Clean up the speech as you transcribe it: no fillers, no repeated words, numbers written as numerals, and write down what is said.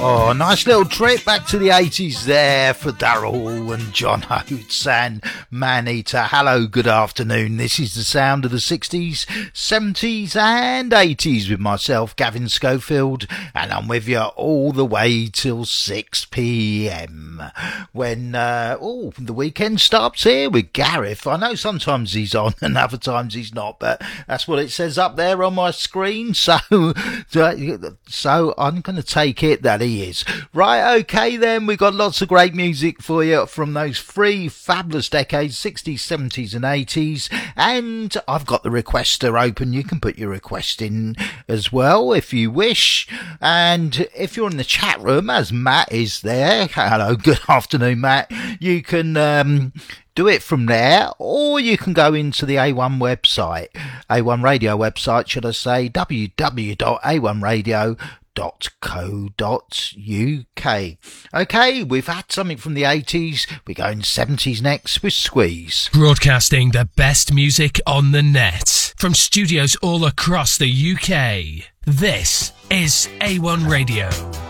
Oh, nice little trip back to the 80s there for Daryl and John Oates and Maneater. Hello, good afternoon. This is the sound of the 60s, 70s and 80s with myself, Gavin Schofield, and I'm with you all the way till 6 p.m. when the weekend starts here with Gareth. I know sometimes he's on and other times he's not, but that's what it says up there on my screen, so I'm going to take it that he is. Right, okay then, we've got lots of great music for you from those three fabulous decades, 60s, 70s and 80s, and I've got the requester open. You can put your request in as well if you wish, and if you're in the chat room, as Matt is there, hello, good afternoon Matt, you can do it from there, or you can go into the A1 website, A1 Radio website, should I say, www.a1radio.co.uk. Okay, we've had something from the 80s, we're going 70s next with Squeeze. Broadcasting the best music on the net, from studios all across the UK. This is A1 Radio.